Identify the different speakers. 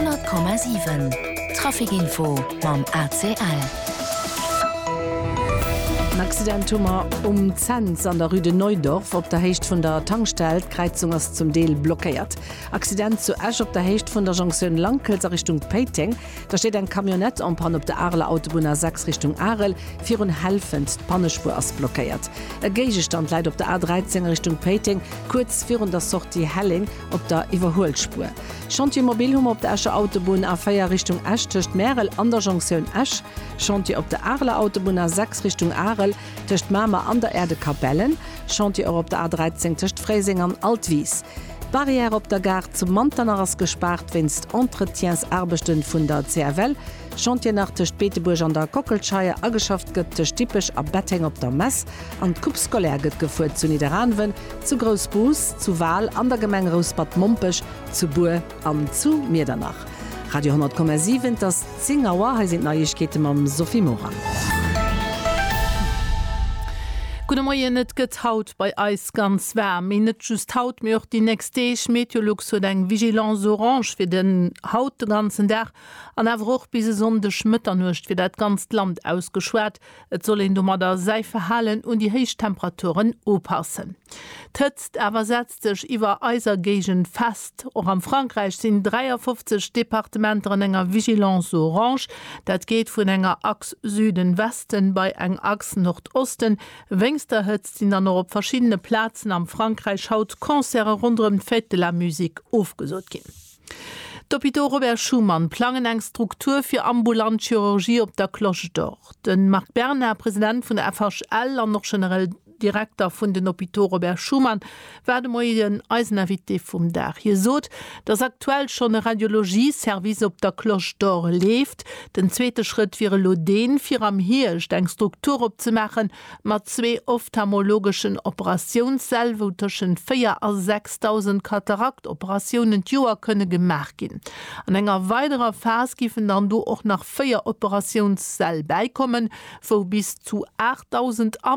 Speaker 1: 100,7 Trafikinfo mam ACL.
Speaker 2: Accidentummer Zenz an der Rüde Neudorf op der Hecht vun der Tankstelle Kreizung ass zum Deel blockéiert. Accident zu Esch op der Hecht vun der Jonction Langkelzer Richtung Peiting. Da steht ein Kamionett am Pan op der Arler Autobahn 6 Richtung Arel, vir un helfend Pannespur ass blockéiert. E Gegestand leit op der A13 Richtung Peiting, kurz vir der Sortie Helling op der Iwerholspur. Chantiermobilhum op der Escher Autobahn A4 Richtung Esch töcht Merel an der Jonction Esch, Chantier op der Arler Autobahn 6 Richtung Arel, töcht Mama an der Erde Kapellen, Chantier op der A13 töcht Freising an Altwies. Barriere op der Gar zum Montaner ass gespart winst Entretiens Erbechten vun der CRL, Chantier nach töcht Beteburg an der Kockelscheier ageschafft gëtt töcht typisch a Betting op der Mess, an Kupskolär gëtt gefuert zu Niederanwen, zu Großbus, zu Wahl, an der Gemengerus Bad Mompech, zu Buer an zu Mierdernach. Radio 100,7 das Zingauer ha sind Neuigkeiten mam Sophie Moran.
Speaker 3: Gute Morgen, net getaut bei Eis ganz wärm. Net just haut mir auch die nächste Meteorolog so eng Vigilance Orange für den Haut den ganzen Tag. An auch bis Sonde schmütternurcht wie dat ganz Land ausgeschwert. Et soll in dummer der Seife hallen und die Heichtemperaturen oppassen. Tëtzt aber setzt sich iwwer Eisergegen fest. Auch am Frankreich sind 53 Departementer an enger Vigilance Orange. Dat geht vun enger Achs Süden-Westen bei eng Achs Nordosten. Wengster hëtzt sind dann noch op verschiedene Plätzen am Frankreich haut Konzere rund um Fête de la Musique aufgesot gin. D'Hôpital Robert Schumann planen eng Struktur fir ambulant Chirurgie op der Cloche d'Or. Den Marc Berner, Präsident vun der FHL an noch generell Direktor vun den Hôpital Robert Schumann, werde moi den Eisenavité vum Dach. Hier sot, dass aktuell schon e Radiologieservice op der Cloche d'Or lebt. Den zweite Schritt wäre lo den fir am Hirsch eng Struktur opzumachen, mat 2 ophthalmologischen Operationssäle, wo tschen 4.000 a 6.000 Kataraktoperationen Joer könne gemacht gin. An enger weiterer Phase gifen dann du auch nach 4 Operationssäle beikommen, wo bis zu 8.000